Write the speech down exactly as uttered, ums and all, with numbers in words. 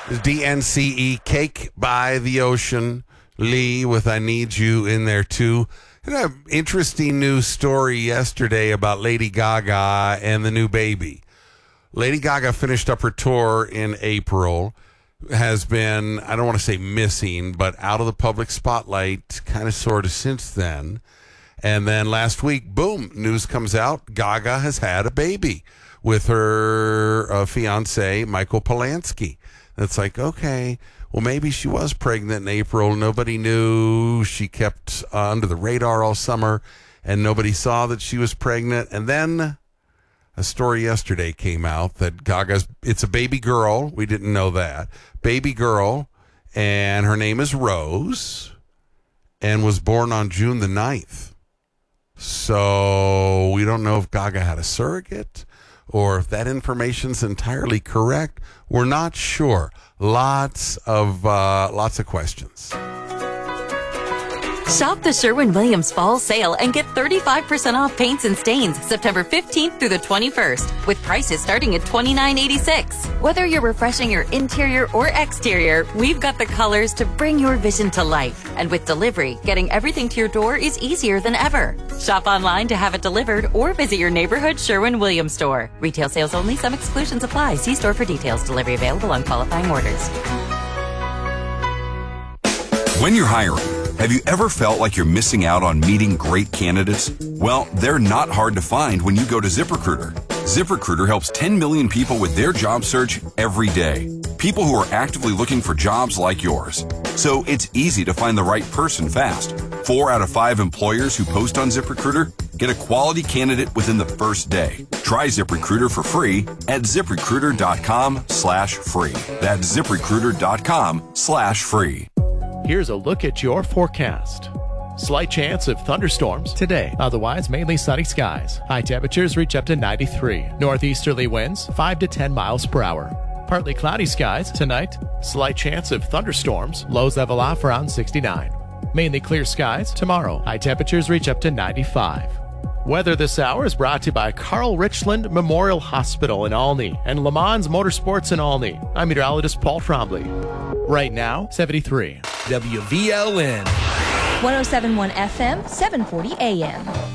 D N C E, Cake by the Ocean. Lee with I Need You in there too. And an interesting news story yesterday about Lady Gaga and the new baby. Lady Gaga finished up her tour in April, has been, I don't want to say missing, but out of the public spotlight kind of sort of since then. And then last week, boom, news comes out. Gaga has had a baby with her uh, fiance, Michael Polanski. It's like, okay, well, maybe she was pregnant in April. Nobody knew. She kept uh, under the radar all summer, and nobody saw that she was pregnant. And then a story yesterday came out that Gaga's, it's a baby girl. We didn't know that. Baby girl, and her name is Rose, and was born on June the ninth. So we don't know if Gaga had a surrogate or if that information's entirely correct. We're not sure. Lots of uh, lots of questions. Shop the Sherwin-Williams Fall Sale and get thirty-five percent off paints and stains September fifteenth through the twenty-first, with prices starting at twenty-nine eighty-six. Whether you're refreshing your interior or exterior, we've got the colors to bring your vision to life. And with delivery, getting everything to your door is easier than ever. Shop online to have it delivered or visit your neighborhood Sherwin-Williams store. Retail sales only. Some exclusions apply. See store for details. Delivery available on qualifying orders. When you're hiring, have you ever felt like you're missing out on meeting great candidates? Well, they're not hard to find when you go to ZipRecruiter. ZipRecruiter helps ten million people with their job search every day. People who are actively looking for jobs like yours. So it's easy to find the right person fast. Four out of five employers who post on ZipRecruiter get a quality candidate within the first day. Try ZipRecruiter for free at ZipRecruiter.com slash free. That's ZipRecruiter.com slash free. Here's a look at your forecast. Slight chance of thunderstorms today. Otherwise, mainly sunny skies. High temperatures reach up to ninety-three. Northeasterly winds, five to ten miles per hour. Partly cloudy skies tonight. Slight chance of thunderstorms. Lows level off around sixty-nine. Mainly clear skies tomorrow. High temperatures reach up to ninety-five. Weather this hour is brought to you by Carl Richland Memorial Hospital in Olney and Le Mans Motorsports in Olney. I'm meteorologist Paul Trombley. Right now, seventy-three. W V L N. one oh seven point one F M, seven forty A M.